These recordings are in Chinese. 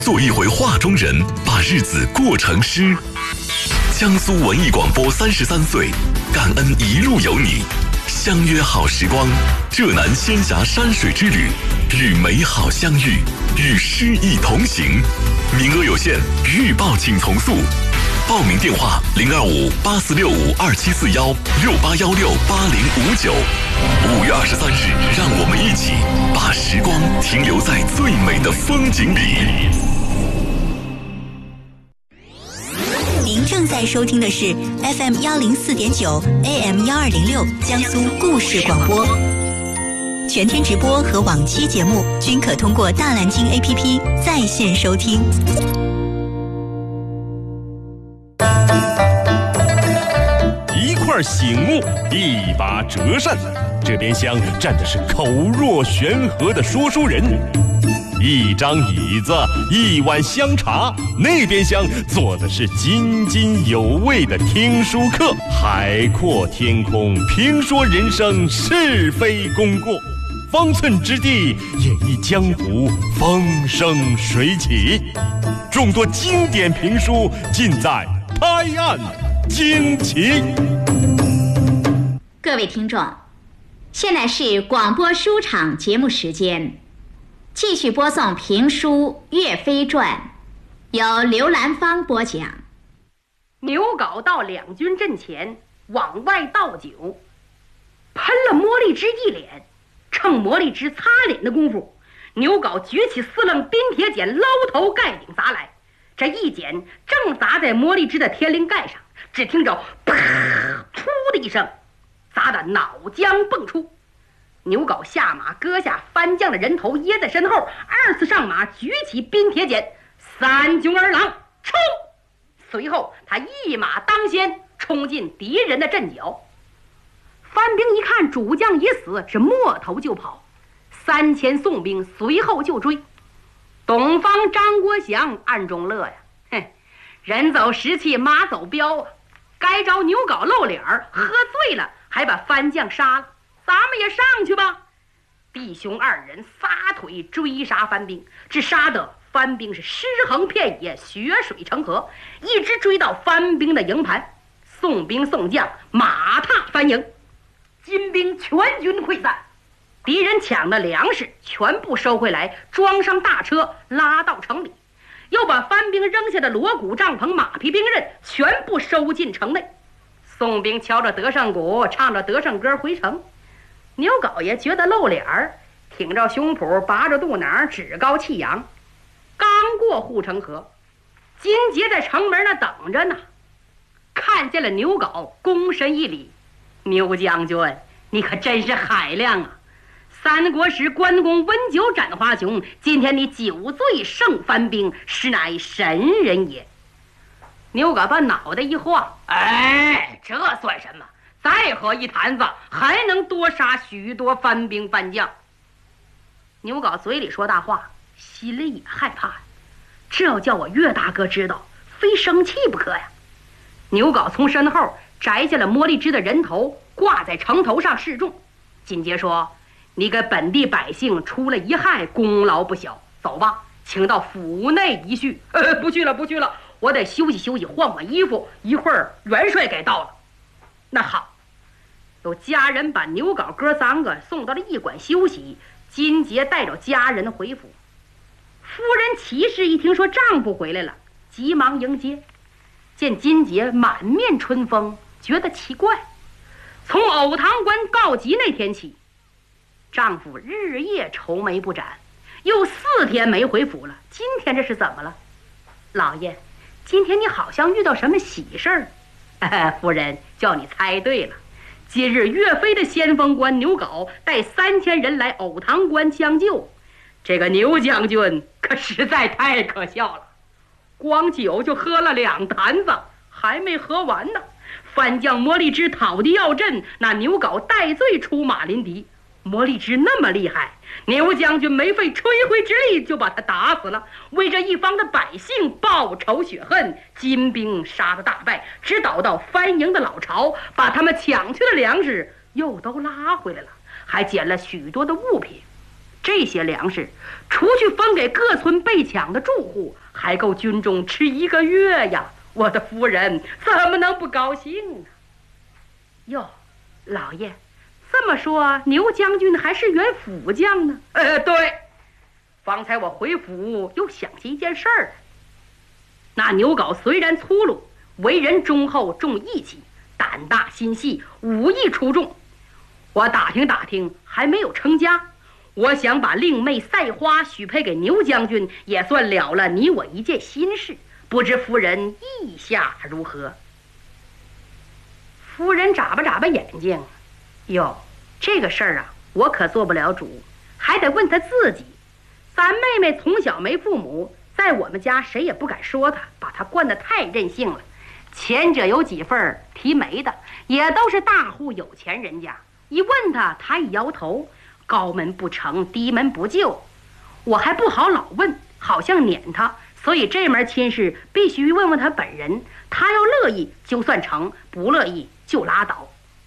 做一回画中人，把日子过成诗。江苏文艺广播33岁，感恩一路有你，相约好时光，浙南仙侠山水之旅，与美好相遇，与诗意同行。名额有限，预报请从速。报名电话：025-8465-2741，6816-8059。5月23日，让我们一起把时光停留在最美的风景里。 您正在收听的是 FM104.9 AM1206 江苏故事广播，全天直播和往期节目均可通过大蓝鲸 APP 在线收听。 一块醒目，一把折扇，这边厢站的是口若悬河的说书人，一张椅子，一碗香茶，那边厢坐的是津津有味的听书客。海阔天空，评说人生是非功过，方寸之地演绎江湖风生水起。众多经典评书尽在拍案惊奇。 各位听众，现在是广播书场节目时间，继续播送评书《岳飞传》，由刘兰芳播讲。 牛皋到两军阵前，往外倒酒，喷了魔力之一脸。趁魔力之擦脸的功夫，牛皋举起4棱冰铁剪，捞头盖顶砸来。这一剪正砸在魔力之的天灵盖上，只听着啪噗的一声，砸得脑浆迸出。牛皋下马，割下番将的人头掖在身后，2次上马，举起冰铁剪，3军而郎冲。随后他一马当先，冲进敌人的阵脚。番兵一看主将已死，是摸头就跑，3000宋兵随后就追。董方、张国祥暗中乐呀，人走时气，马走镖啊！该着牛皋露脸儿，喝醉了还把番将杀了，咱们也上去吧！弟兄2人撒腿追杀番兵，只杀得番兵是尸横遍野，血水成河，一直追到番兵的营盘。宋兵宋将马踏番营，金兵全军溃散，敌人抢的粮食全部收回来，装上大车拉到城里，又把番兵扔下的锣鼓帐篷马匹兵刃全部收进城内。宋兵敲着德胜鼓，唱着德胜歌回城。牛皋爷觉得露脸儿，挺着胸脯，拔着肚囊，趾高气扬。刚过护城河，金杰在城门那等着呢，看见了牛皋，躬身一礼：牛将军，你可真是海量啊！三国时关公温酒斩华雄，今天你酒醉胜番兵，实乃神人也。牛皋把脑袋一晃，这算什么？再喝一坛子，还能多杀许多番兵番将。牛皋嘴里说大话，心里也害怕，这要叫我岳大哥知道，非生气不可呀。牛皋从身后摘下了魔力之的人头，挂在城头上示众。紧接说：你给本地百姓出了一害，功劳不小，走吧，请到府内一叙。不去了，我得休息休息，换换衣服，一会儿元帅该到了。那好，有家人把牛皋哥3个送到了驿馆休息。金杰带着家人回府，夫人齐氏一听说丈夫回来了，急忙迎接。见金杰满面春风，觉得奇怪。从藕塘关告急那天起，丈夫日夜愁眉不展，又4天没回府了。今天这是怎么了？老爷，今天你好像遇到什么喜事儿。夫人叫你猜对了，今日岳飞的先锋官牛皋带3000人来藕塘关相救。这个牛将军可实在太可笑了，光酒就喝了2坛子，还没喝完呢。番将魔力之讨敌要阵，那牛皋带罪出马临敌。魔力之那么厉害，牛将军没费吹灰之力就把他打死了，为这一方的百姓报仇雪恨。金兵杀得大败，直捣到番营的老巢，把他们抢去的粮食又都拉回来了，还捡了许多的物品。 这些粮食，除去分给各村被抢的住户，还够军中吃1个月呀！我的夫人怎么能不高兴呢？哟，老爷，这么说牛将军还是原辅将呢？对，方才我回府又想起一件事儿。那牛皋虽然粗鲁，为人忠厚重义气，胆大心细，武艺出众。我打听打听，还没有成家。我想把令妹赛花许配给牛将军，也算了了你我一件心事。不知夫人意下如何？夫人眨巴眨巴眼睛，哟，这个事儿啊，我可做不了主，还得问她自己。咱妹妹从小没父母，在我们家谁也不敢说她，把她惯得太任性了。前者有几份提媒的，也都是大户有钱人家，一问她，她一摇头，高门不成，低门不就。我还不好老问，好像撵她。所以这门亲事必须问问他本人，他要乐意就算成，不乐意就拉倒。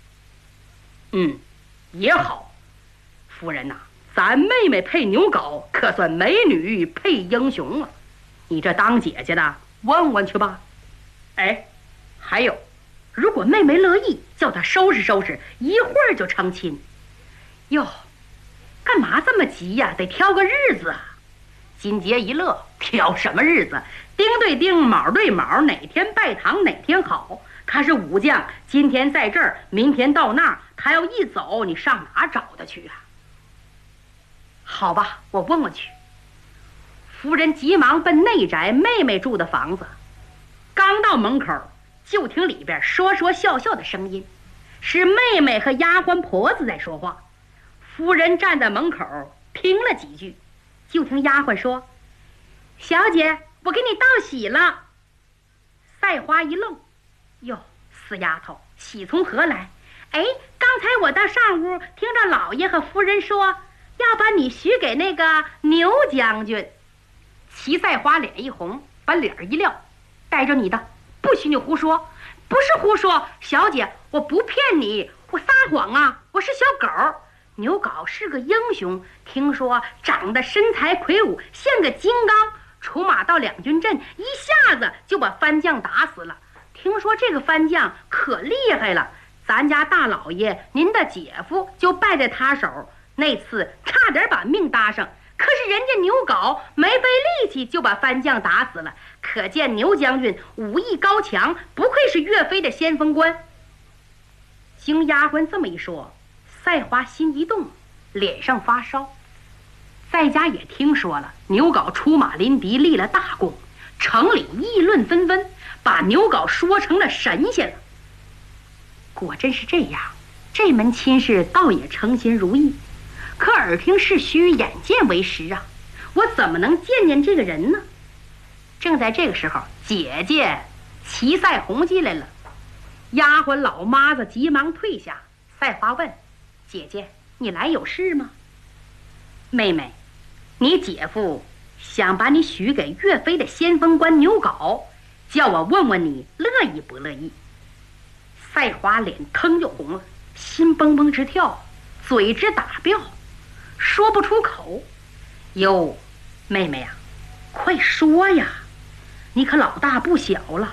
也好，夫人呐，咱妹妹配牛皋，可算美女配英雄啊！你这当姐姐的，问问去吧。哎，还有，如果妹妹乐意，叫她收拾收拾，一会儿就成亲。哟，干嘛这么急呀？得挑个日子啊！金杰一乐，挑什么日子？丁对丁，卯对卯，哪天拜堂哪天好。他是武将，今天在这儿，明天到那儿，他要一走，你上哪找他去啊？好吧，我问问去。夫人急忙奔内宅妹妹住的房子，刚到门口，就听里边说说笑笑的声音，是妹妹和丫鬟婆子在说话。夫人站在门口听了几句，就听丫鬟说：“小姐，我给你道喜了。”赛花一愣，哟，死丫头，喜从何来？哎，刚才我到上屋，听着老爷和夫人说要把你许给那个牛将军。齐赛花脸一红，把脸一撂：“带着你的，不许你胡说！不是胡说，小姐，我不骗你，我撒谎啊，我是小狗。牛皋是个英雄，听说长得身材魁梧，像个金刚，出马到两军阵，一下子就把番将打死了。听说这个番将可厉害了，咱家大老爷您的姐夫就败在他手，那次差点把命搭上，可是人家牛皋没费力气就把番将打死了，可见牛将军武艺高强，不愧是岳飞的先锋官。经丫鬟这么一说，赛花心一动，脸上发烧。在家也听说了，牛皋出马临敌，立了大功，城里议论纷纷，把牛皋说成了神仙了。果真是这样，这门亲事倒也称心如意。可耳听是虚，眼见为实啊，我怎么能见见这个人呢？正在这个时候，姐姐齐赛红进来了，丫鬟老妈子急忙退下。赛花问：“姐姐，你来有事吗？”“妹妹，你姐夫想把你许给岳飞的先锋官牛皋，叫我问问你乐意不乐意。”赛花脸腾就红了，心蹦蹦直跳，嘴直打飙，说不出口。“哟，妹妹呀，快说呀，你可老大不小了。”“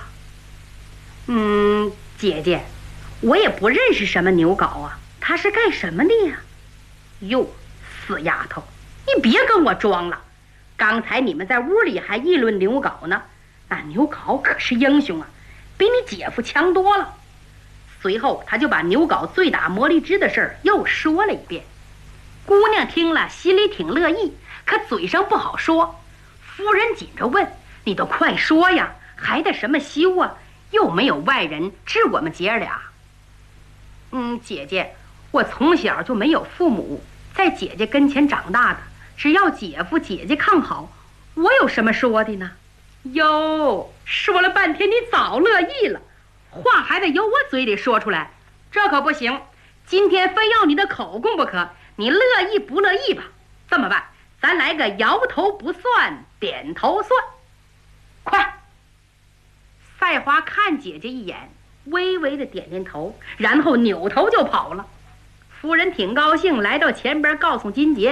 姐姐，我也不认识什么牛皋啊，他是干什么的呀？”“哟，死丫头，你别跟我装了，刚才你们在屋里还议论牛皋呢，那牛皋可是英雄啊，比你姐夫强多了。”随后他就把牛皋醉打魔力枝的事儿又说了一遍。姑娘听了心里挺乐意，可嘴上不好说。夫人紧着问：“你都快说呀，还得什么羞啊？又没有外人治我们姐俩。”“姐姐，我从小就没有父母，在姐姐跟前长大的，只要姐夫姐姐看好，我有什么说的呢？”“哟，说了半天你早乐意了，话还得由我嘴里说出来，这可不行，今天非要你的口供不可，你乐意不乐意吧？这么办，咱来个摇头不算，点头算。快！”赛花看姐姐一眼，微微的点点头，然后扭头就跑了。夫人挺高兴，来到前边告诉金杰：“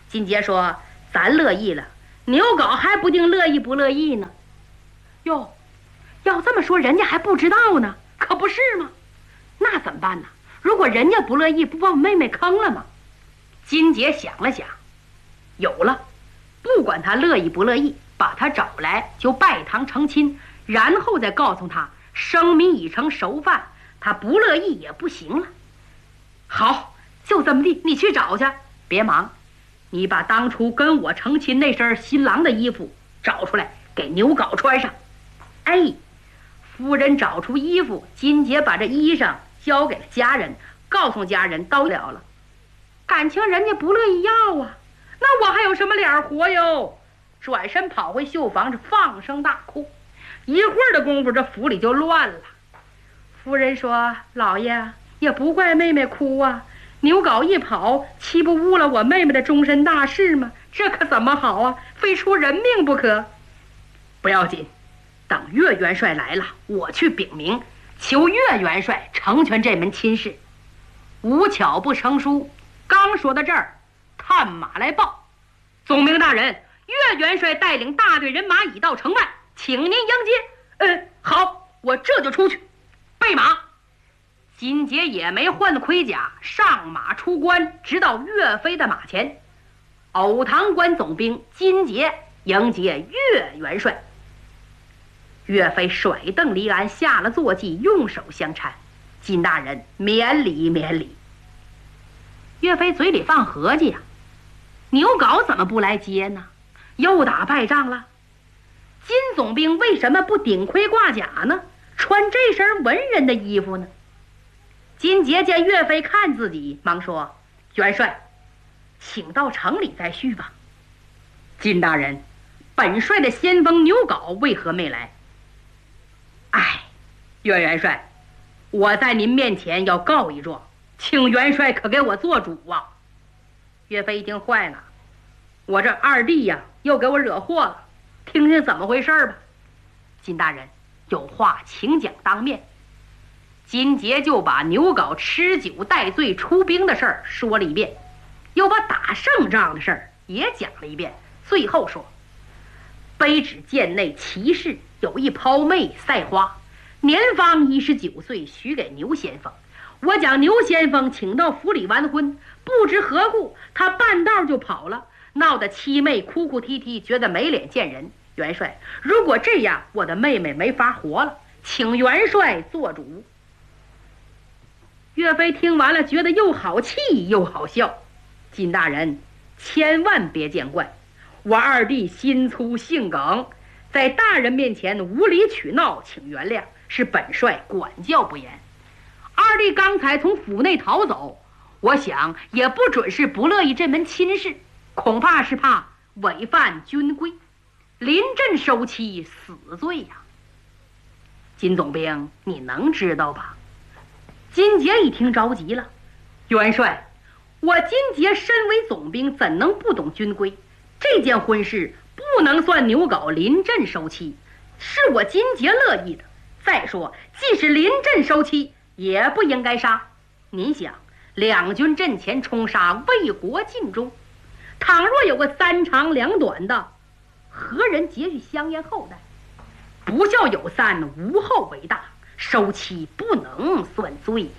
金杰说：“咱乐意了，牛皋还不定乐意不乐意呢。”哟，要这么说，人家还不知道呢，可不是吗？那怎么办呢？如果人家不乐意，不把我妹妹坑了吗？金杰想了想，有了，不管他乐意不乐意，把他找来就拜堂成亲，然后再告诉他生米已成熟饭，他不乐意也不行了。好，就这么地，你去找去，别忙，你把当初跟我成亲那身新郎的衣服找出来，给牛皋穿上。哎，夫人找出衣服，金杰把这衣裳交给了家人，告诉家人都了。感情人家不乐意要啊，那我还有什么脸活哟？转身跑回绣房子，放声大哭。一会儿的功夫，这府里就乱了。夫人说：“老爷也不怪妹妹哭啊，牛皋一跑，岂不误了我妹妹的终身大事吗？这可怎么好啊？非出人命不可。”不要紧，等岳元帅来了，我去禀明，求岳元帅成全这门亲事。无巧不成书，刚说到这儿，探马来报：“总兵大人，岳元帅带领大队人马已到城外，请您迎接。”好，我这就出去。备马。金杰也没换盔甲，上马出关，直到岳飞的马前。藕塘关总兵金杰迎接岳元帅。岳飞甩蹬离鞍，下了坐骑，用手相搀：“金大人，免礼免礼。”岳飞嘴里放合计呀，牛皋怎么不来接呢？又打败仗了。金总兵为什么不顶盔挂甲呢？穿这身文人的衣服呢？金杰见岳飞看自己，忙说：“元帅，请到城里再叙吧。”金大人，本帅的先锋牛皋为何没来？哎，岳元帅，我在您面前要告一状，请元帅可给我做主啊！岳飞一听坏了，我这二弟呀，又给我惹祸了，听听怎么回事吧。金大人，有话请讲当面。金杰就把牛皋吃酒戴罪出兵的事儿说了一遍，又把打胜仗的事儿也讲了一遍，最后说：“卑职剑内骑士有一胞妹赛花，年方19岁，许给牛先锋。我将牛先锋请到府里完婚，不知何故，他半道就跑了，闹得七妹哭哭啼啼，觉得没脸见人。元帅，如果这样，我的妹妹没法活了，请元帅做主。”岳飞听完了，觉得又好气又好笑。金大人，千万别见怪，我二弟心粗性梗，在大人面前无理取闹，请原谅，是本帅管教不严。二弟刚才从府内逃走，我想也不准是不乐意这门亲事，恐怕是怕违犯军规，临阵收妻，死罪呀。金总兵，你能知道吧？金杰一听着急了：“元帅，我金杰身为总兵，怎能不懂军规？这件婚事不能算牛皋临阵收妻，是我金杰乐意的。再说，即使临阵收妻，也不应该杀。您想，两军阵前冲杀，为国尽忠，倘若有个三长两短的，何人节续香烟后代？不孝有三，无后为大，收妻不能算罪呀。”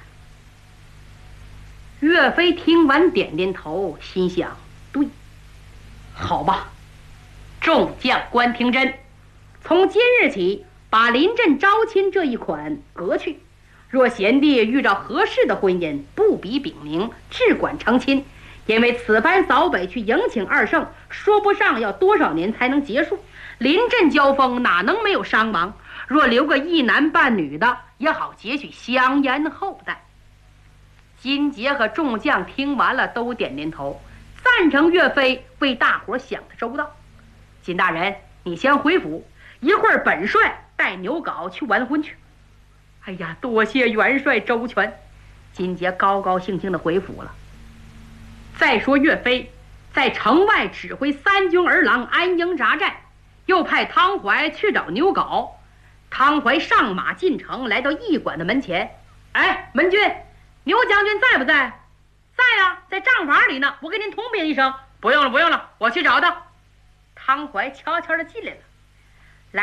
岳飞听完点点头，心想：对，好吧，众将官听真，从今日起把临阵招亲这一款革去。若贤弟遇到合适的婚姻，不比禀明，只管成亲。因为此番扫北去迎请二圣，说不上要多少年才能结束。临阵交锋哪能没有伤亡？若留个一男半女的，也好节续香烟后代。金杰和众将听完了，都点点头，赞成岳飞为大伙想的周到。金大人，你先回府，一会儿本帅带牛皋去完婚去。哎呀，多谢元帅周全。金杰高高兴兴地回府了。再说岳飞在城外指挥三军儿郎安营扎寨，又派汤怀去找牛皋。汤怀上马进城，来到驿馆的门前。哎，门军，牛将军在不在？在呀，在帐房里呢，我给您通禀一声， 不用了，不用了，我去找他。汤怀悄悄地进来了，